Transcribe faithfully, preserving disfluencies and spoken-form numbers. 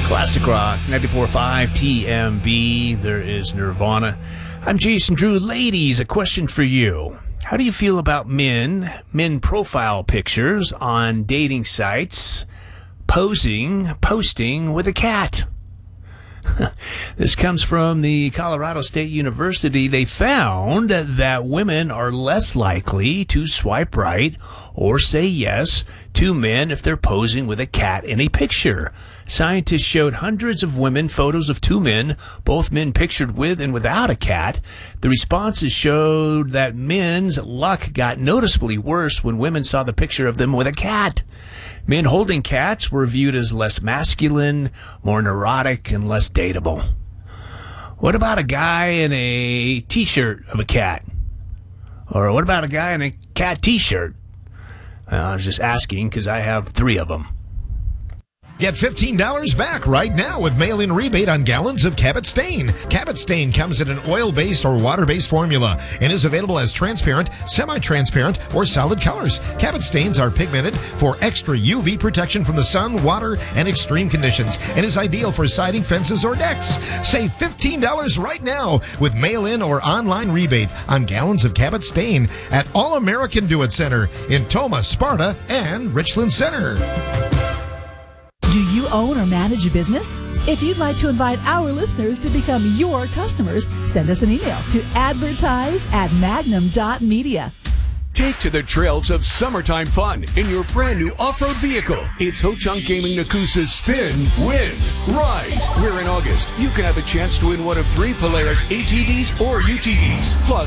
Classic Rock, ninety-four point five T M B. There is Nirvana. I'm Jason Drew. Ladies, a question for you. How do you feel about men, men profile pictures on dating sites, posing, posting with a cat? This comes from the Colorado State University. They found that women are less likely to swipe right or say yes to men if they're posing with a cat in a picture. Scientists showed hundreds of women photos of two men, both men pictured with and without a cat. The responses showed that men's luck got noticeably worse when women saw the picture of them with a cat. Men holding cats were viewed as less masculine, more neurotic, and less dateable. What about a guy in a t-shirt of a cat? Or what about a guy in a cat t-shirt? Uh, I was just asking because I have three of them. Get fifteen dollars back right now with mail-in rebate on gallons of Cabot Stain. Cabot Stain comes in an oil-based or water-based formula and is available as transparent, semi-transparent, or solid colors. Cabot Stains are pigmented for extra U V protection from the sun, water, and extreme conditions and is ideal for siding, fences, or decks. Save fifteen dollars right now with mail-in or online rebate on gallons of Cabot Stain at All American Do-It Center in Tomah, Sparta, and Richland Center. Do you own or manage a business? If you'd like to invite our listeners to become your customers, send us an email to advertise at magnum dot media. Take to the trails of summertime fun in your brand new off-road vehicle. It's Ho-Chunk Gaming Nakusa's Spin, Win, Ride. Where in August, you can have a chance to win one of three Polaris A T Vs or U T Vs. Plus,